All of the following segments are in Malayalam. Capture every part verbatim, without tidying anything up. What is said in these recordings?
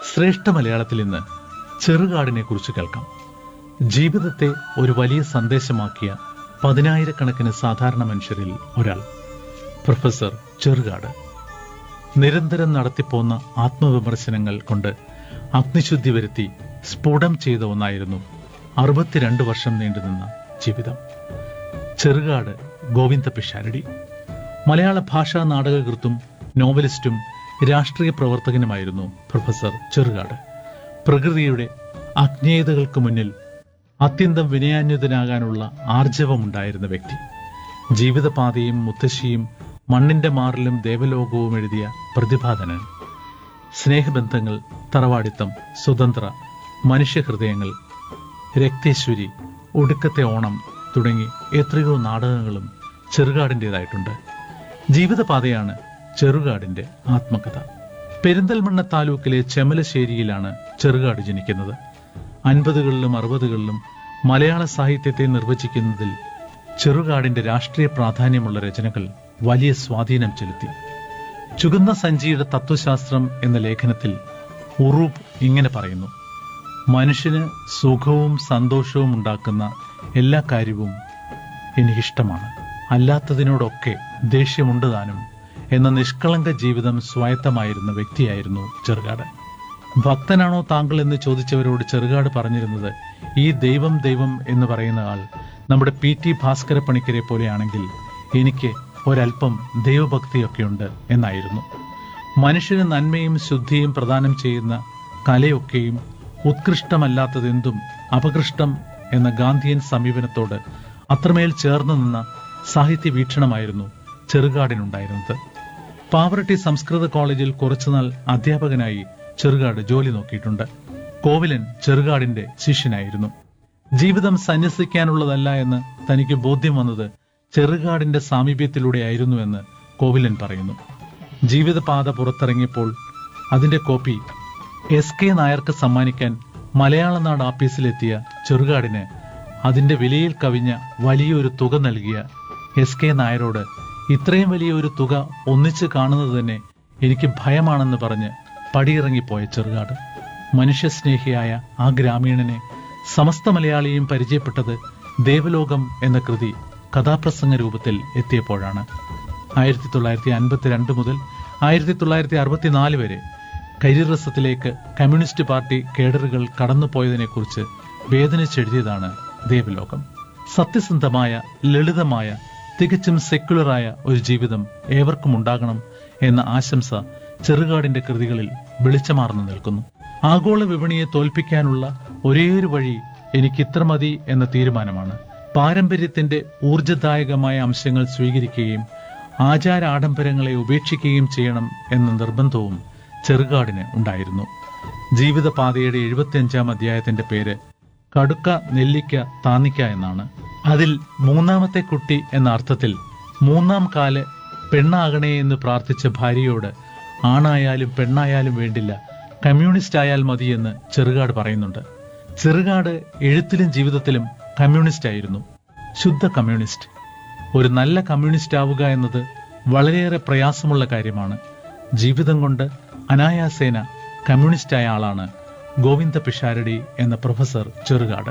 ശ്രേഷ്ഠ മലയാളത്തിൽ ഇന്ന് ചെറുകാടിനെ കുറിച്ച് കേൾക്കാം. ജീവിതത്തെ ഒരു വലിയ സന്ദേശമാക്കിയ പതിനായിരക്കണക്കിന് സാധാരണ മനുഷ്യരിൽ ഒരാൾ പ്രൊഫസർ ചെറുകാട്. നിരന്തരം നടത്തിപ്പോന്ന ആത്മവിമർശനങ്ങൾ കൊണ്ട് അഗ്നിശുദ്ധി വരുത്തി സ്ഫുടം ചെയ്ത ഒന്നായിരുന്നു അറുപത്തിരണ്ട് വർഷം നീണ്ടുനിന്ന ജീവിതം. ചെറുകാട് ഗോവിന്ദ പിഷാരടി മലയാള ഭാഷാ നാടകകൃത്തും നോവലിസ്റ്റും രാഷ്ട്രീയ പ്രവർത്തകനുമായിരുന്നു പ്രൊഫസർ ചെറുകാട്. പ്രകൃതിയുടെ അജ്ഞേയതകൾക്ക് മുന്നിൽ അത്യന്തം വിനയാന്വിതനാകാനുള്ള ആർജവമുണ്ടായിരുന്ന വ്യക്തി. ജീവിതപാതയും മുത്തശ്ശിയും മണ്ണിന്റെ മാറിലും ദേവലോകവും എഴുതിയ പ്രതിഭാധനൻ. സ്നേഹബന്ധങ്ങൾ, തറവാടിത്തം, സ്വതന്ത്ര, മനുഷ്യഹൃദയങ്ങൾ, രക്തേശ്വരി, ഒടുക്കത്തെ ഓണം തുടങ്ങി എത്രയോ നാടകങ്ങളും ചെറുകാടിൻ്റെതായിട്ടുണ്ട്. ജീവിതപാതയാണ് ചെറുകാടിന്റെ ആത്മകഥ. പെരിന്തൽമണ്ണ താലൂക്കിലെ ചെമലശ്ശേരിയിലാണ് ചെറുകാട് ജനിക്കുന്നത്. അൻപതുകളിലും അറുപതുകളിലും മലയാള സാഹിത്യത്തെ നിർവചിക്കുന്നതിൽ ചെറുകാടിന്റെ രാഷ്ട്രീയ പ്രാധാന്യമുള്ള രചനകൾ വലിയ സ്വാധീനം ചെലുത്തി. ചുകന്ന സഞ്ചിയുടെ തത്വശാസ്ത്രം എന്ന ലേഖനത്തിൽ ഉറൂബ് ഇങ്ങനെ പറയുന്നു: മനുഷ്യന് സുഖവും സന്തോഷവും ഉണ്ടാക്കുന്ന എല്ലാ കാര്യവും എനിക്കിഷ്ടമാണ്, അല്ലാത്തതിനോടൊക്കെ ദേഷ്യമുണ്ട് താനും എന്ന നിഷ്കളങ്ക ജീവിതം സ്വായത്തമായിരുന്ന വ്യക്തിയായിരുന്നു ചെറുകാട്. ഭക്തനാണോ താങ്കൾ എന്ന് ചോദിച്ചവരോട് ചെറുകാട് പറഞ്ഞിരുന്നത്, ഈ ദൈവം ദൈവം എന്ന് പറയുന്ന ആൾ നമ്മുടെ പി ടി ഭാസ്കര പണിക്കരെ പോലെയാണെങ്കിൽ എനിക്ക് ഒരൽപ്പം ദൈവഭക്തിയൊക്കെയുണ്ട് എന്നായിരുന്നു. മനുഷ്യന് നന്മയും ശുദ്ധിയും പ്രദാനം ചെയ്യുന്ന കലയൊക്കെയും ഉത്കൃഷ്ടമല്ലാത്തതെന്തും അപകൃഷ്ടം എന്ന ഗാന്ധിയൻ സമീപനത്തോട് അത്രമേൽ ചേർന്ന് നിന്ന സാഹിത്യ വീക്ഷണമായിരുന്നു ചെറുകാടിനുണ്ടായിരുന്നത്. പാവറട്ടി സംസ്കൃത കോളേജിൽ കുറച്ചുനാൾ അധ്യാപകനായി ചെറുകാട് ജോലി നോക്കിയിട്ടുണ്ട്. കോവിലൻ ചെറുകാടിന്റെ ശിഷ്യനായിരുന്നു. ജീവിതം സന്യസിക്കാനുള്ളതല്ല എന്ന് തനിക്ക് ബോധ്യം വന്നത് ചെറുകാടിന്റെ സാമീപ്യത്തിലൂടെയായിരുന്നുവെന്ന് കോവിലൻ പറയുന്നു. ജീവിതപാത പുറത്തിറങ്ങിയപ്പോൾ അതിന്റെ കോപ്പി എസ് കെ നായർക്ക് സമ്മാനിക്കാൻ മലയാളനാട് ആപ്പീസിലെത്തിയ ചെറുകാടിന് അതിന്റെ വിലയിൽ കവിഞ്ഞ വലിയൊരു തുക നൽകിയ എസ് കെ നായരോട് ഇത്രയും വലിയ ഒരു തുക ഒന്നിച്ച് കാണുന്നത് തന്നെ എനിക്ക് ഭയമാണെന്ന് പറഞ്ഞ് പടിയിറങ്ങിപ്പോയ ചെറുകാട്. മനുഷ്യസ്നേഹിയായ ആ ഗ്രാമീണനെ സമസ്ത മലയാളിയും പരിചയപ്പെട്ടത് ദേവലോകം എന്ന കൃതി കഥാപ്രസംഗ രൂപത്തിൽ എത്തിയപ്പോഴാണ്. ആയിരത്തി തൊള്ളായിരത്തി അൻപത്തിരണ്ട് മുതൽ ആയിരത്തി തൊള്ളായിരത്തി അറുപത്തിനാല് വരെ കരിറസത്തിലേക്ക് കമ്മ്യൂണിസ്റ്റ് പാർട്ടി കേഡറുകൾ കടന്നുപോയതിനെക്കുറിച്ച് വേദനിച്ചെഴുതിയതാണ് ദേവലോകം. സത്യസന്ധമായ, ലളിതമായ, തികച്ചും സെക്യുലറായ ഒരു ജീവിതം ഏവർക്കും ഉണ്ടാകണം എന്ന ആശംസ ചെറുകാടിന്റെ കൃതികളിൽ വെളിച്ചമാർന്നു നിൽക്കുന്നു. ആഗോള വിപണിയെ തോൽപ്പിക്കാനുള്ള ഒരേയൊരു വഴി എനിക്ക് ഇത്ര മതി എന്ന തീരുമാനമാണ്. പാരമ്പര്യത്തിന്റെ ഊർജദായകമായ അംശങ്ങൾ സ്വീകരിക്കുകയും ആചാര ആഡംബരങ്ങളെ ഉപേക്ഷിക്കുകയും ചെയ്യണം എന്ന നിർബന്ധവും ചെറുകാടിന് ഉണ്ടായിരുന്നു. ജീവിതപാതയുടെ എഴുപത്തിയഞ്ചാം അധ്യായത്തിന്റെ പേര് കടുക്ക നെല്ലിക്ക താന്നിക്ക എന്നാണ്. അതിൽ മൂന്നാമത്തെ കുട്ടി എന്ന അർത്ഥത്തിൽ മൂന്നാം കാല് പെണ്ണാകണേ എന്ന് പ്രാർത്ഥിച്ച ഭാര്യയോട് ആണായാലും പെണ്ണായാലും വേണ്ടില്ല, കമ്മ്യൂണിസ്റ്റ് ആയാൽ മതിയെന്ന് ചെറുകാട് പറയുന്നുണ്ട്. ചെറുകാട് എഴുത്തിലും ജീവിതത്തിലും കമ്മ്യൂണിസ്റ്റ് ആയിരുന്നു, ശുദ്ധ കമ്മ്യൂണിസ്റ്റ്. ഒരു നല്ല കമ്മ്യൂണിസ്റ്റ് ആവുക എന്നത് വളരെയേറെ പ്രയാസമുള്ള കാര്യമാണ്. ജീവിതം കൊണ്ട് അനായാസേന കമ്മ്യൂണിസ്റ്റായ ആളാണ് ഗോവിന്ദ പിഷാരടി എന്ന പ്രൊഫസർ ചെറുകാട്.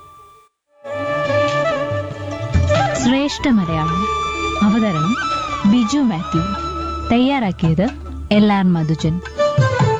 ശ്രേഷ്ഠ മലയാളം അവതരണം ബിജു മാത്യു. തയ്യാറാക്കിയത് എൽ ആർ മധുജൻ.